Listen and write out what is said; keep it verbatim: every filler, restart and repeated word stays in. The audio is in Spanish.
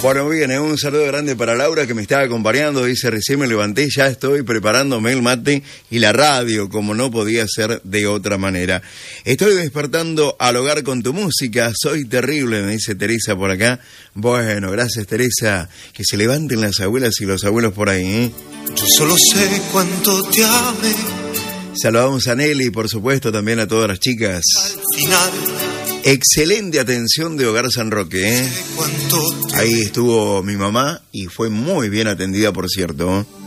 Bueno, bien, ¿eh? Un saludo grande para Laura que me está acompañando. Dice, recién me levanté, ya estoy preparándome el mate y la radio, como no podía ser de otra manera. Estoy despertando al hogar con tu música, soy terrible, me dice Teresa por acá. Bueno, gracias Teresa, que se levanten las abuelas y los abuelos por ahí, ¿eh? Yo solo sé cuánto te amé. Saludamos a Nelly, por supuesto, también a todas las chicas. Al final. Excelente atención de Hogar San Roque, ¿eh? Ahí estuvo mi mamá y fue muy bien atendida, por cierto.